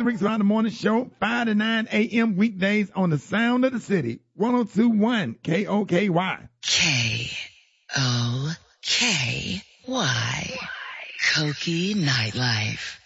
the Rick's Around the Morning Show, 5 to 9 a.m. weekdays on the Sound of the City, 102.1 KOKY. KOKY. Koki Nightlife.